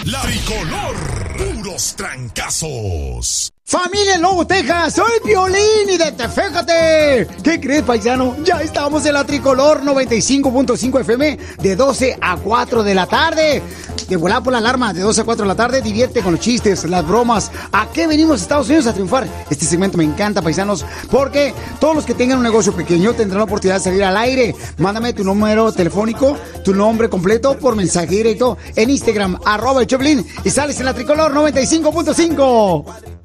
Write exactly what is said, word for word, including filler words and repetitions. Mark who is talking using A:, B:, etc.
A: La Tricolor, puros trancazos.
B: Familia Lobo, Texas, soy Piolín y de Teféjate. ¿Qué crees, paisano? Ya estamos en la Tricolor noventa y cinco punto cinco F M de doce a cuatro de la tarde. De volar por la alarma de doce a cuatro de la tarde. Divierte con los chistes, las bromas. ¿A qué venimos a Estados Unidos a triunfar? Este segmento me encanta, paisanos, porque todos los que tengan un negocio pequeño tendrán la oportunidad de salir al aire. Mándame tu número telefónico, tu nombre completo por mensaje directo en Instagram, arroba el Choplin, y sales en la Tricolor noventa y cinco punto cinco.